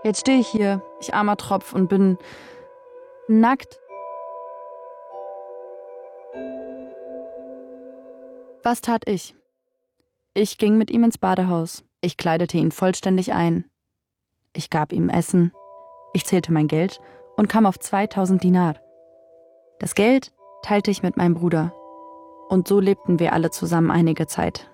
Jetzt stehe ich hier, ich armer Tropf, und bin nackt. Was tat ich? Ich ging mit ihm ins Badehaus. Ich kleidete ihn vollständig ein. Ich gab ihm Essen. Ich zählte mein Geld und kam auf 2000 Dinar. Das Geld teilte ich mit meinem Bruder. Und so lebten wir alle zusammen einige Zeit.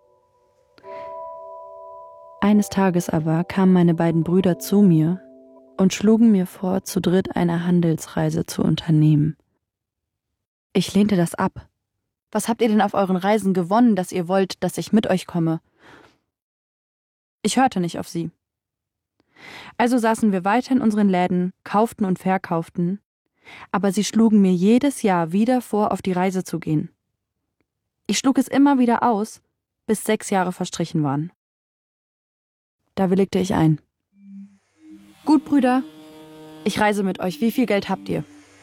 Eines Tages aber kamen meine beiden Brüder zu mir und schlugen mir vor, zu dritt eine Handelsreise zu unternehmen. Ich lehnte das ab. Was habt ihr denn auf euren Reisen gewonnen, dass ihr wollt, dass ich mit euch komme? Ich hörte nicht auf sie. Also saßen wir weiter in unseren Läden, kauften und verkauften, aber sie schlugen mir jedes Jahr wieder vor, auf die Reise zu gehen. Ich schlug es immer wieder aus, bis 6 Jahre verstrichen waren. Da willigte ich ein. Gut, Brüder, ich reise mit euch. Wie viel Geld habt ihr?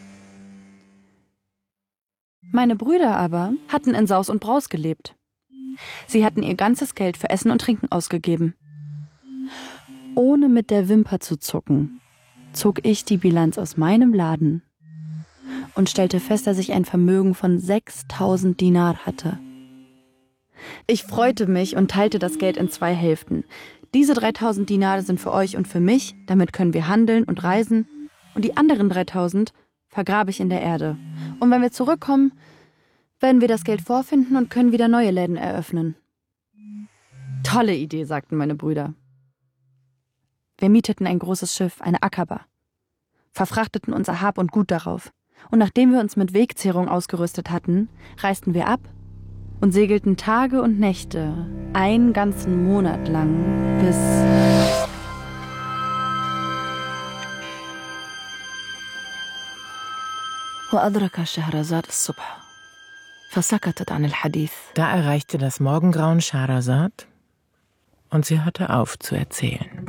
Meine Brüder aber hatten in Saus und Braus gelebt. Sie hatten ihr ganzes Geld für Essen und Trinken ausgegeben. Ohne mit der Wimper zu zucken, zog ich die Bilanz aus meinem Laden und stellte fest, dass ich ein Vermögen von 6000 Dinar hatte. Ich freute mich und teilte das Geld in 2 Hälften. Diese 3000 Dinare sind für euch und für mich, damit können wir handeln und reisen. Und die anderen 3000 vergrabe ich in der Erde. Und wenn wir zurückkommen, werden wir das Geld vorfinden und können wieder neue Läden eröffnen. Tolle Idee, sagten meine Brüder. Wir mieteten ein großes Schiff, eine Akaba, verfrachteten unser Hab und Gut darauf. Und nachdem wir uns mit Wegzehrung ausgerüstet hatten, reisten wir ab und segelten Tage und Nächte, einen ganzen Monat lang, bis... Da erreichte das Morgengrauen Schahrazad und sie hörte auf zu erzählen.